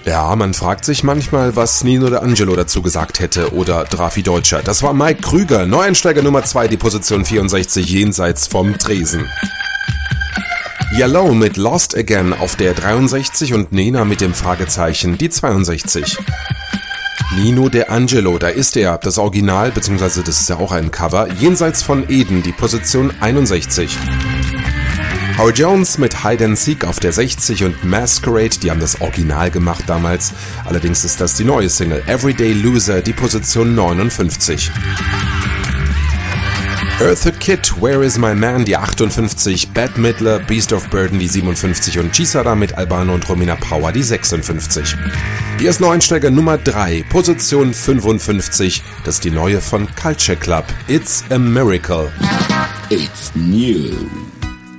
Ja, man fragt sich manchmal, was Nino D'Angelo dazu gesagt hätte oder Drafi Deutscher. Das war Mike Krüger, Neueinsteiger Nummer 2, die Position 64 jenseits vom Tresen. Yellow mit Lost Again auf der 63 und Nena mit dem Fragezeichen die 62. Nino D'Angelo, da ist er, das Original, beziehungsweise das ist ja auch ein Cover, jenseits von Eden, die Position 61. Howard Jones mit Hide and Seek auf der 60 und Masquerade, die haben das Original gemacht damals, allerdings ist das die neue Single, Everyday Loser, die Position 59. Eartha Kitt, Where Is My Man, die 58, Bette Midler, Beast of Burden, die 57 und Chisara mit Albano und Romina Power, die 56. Hier ist Neueinsteiger Nummer 3, Position 55, das ist die neue von Culture Club, It's a Miracle. It's new.